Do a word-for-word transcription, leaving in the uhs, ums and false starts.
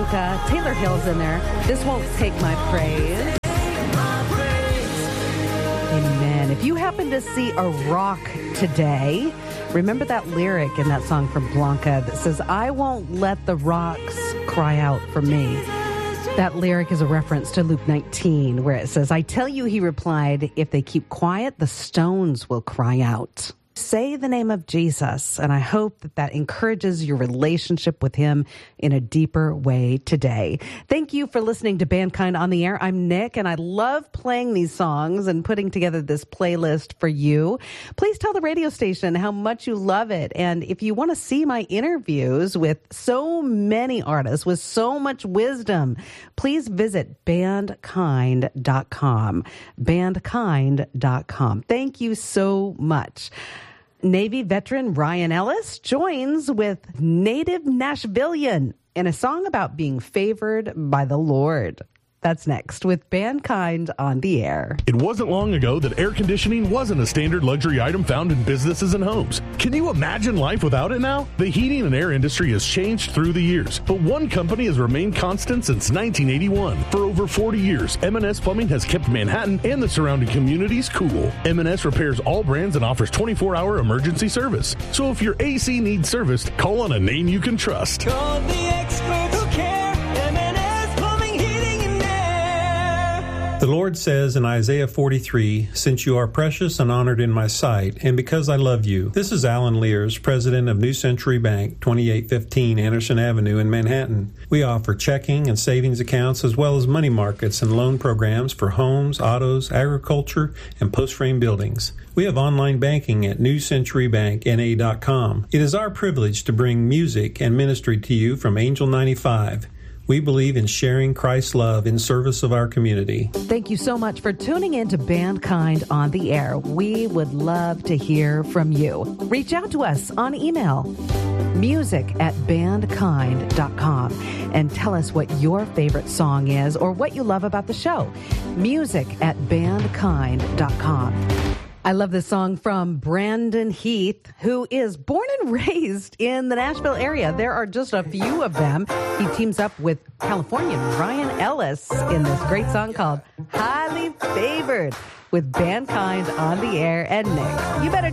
Blanca. Taylor Hill's in there. This won't take my praise. Amen. If you happen to see a rock today, remember that lyric in that song from Blanca that says, I won't let the rocks cry out for me. That lyric is a reference to Luke nineteen, where it says, I tell you, he replied, if they keep quiet, the stones will cry out. Say the name of Jesus, and I hope that that encourages your relationship with him in a deeper way today. Thank you for listening to Bandkind on the Air. I'm Nick, and I love playing these songs and putting together this playlist for you. Please tell the radio station how much you love it. And if you want to see my interviews with so many artists with so much wisdom, please visit bandkind dot com. bandkind dot com. Thank you so much. Navy veteran Ryan Ellis joins with Native Nashvilleian in a song about being favored by the Lord. That's next with Bandkind on the Air. It wasn't long ago that air conditioning wasn't a standard luxury item found in businesses and homes. Can you imagine life without it now? The heating and air industry has changed through the years, but one company has remained constant since nineteen eighty-one. For over forty years, M and S Plumbing has kept Manhattan and the surrounding communities cool. M and S repairs all brands and offers twenty-four hour emergency service. So if your A C needs serviced, call on a name you can trust. Call the experts who care. M and S Plumbing, Heating, and Air. The Lord says in Isaiah forty-three, since you are precious and honored in my sight, and because I love you. This is Alan Lears, president of New Century Bank, twenty-eight fifteen Anderson Avenue in Manhattan. We offer checking and savings accounts as well as money markets and loan programs for homes, autos, agriculture, and post-frame buildings. We have online banking at new century bank n a dot com. It is our privilege to bring music and ministry to you from Angel ninety-five. We believe in sharing Christ's love in service of our community. Thank you so much for tuning in to Bandkind on the Air. We would love to hear from you. Reach out to us on email, music at bandkind dot com, and tell us what your favorite song is or what you love about the show. Music at bandkind dot com. I love this song from Brandon Heath, who is born and raised in the Nashville area. There are just a few of them. He teams up with Californian Ryan Ellis in this great song called Highly Favored with Bandkind on the Air. And Nick, you better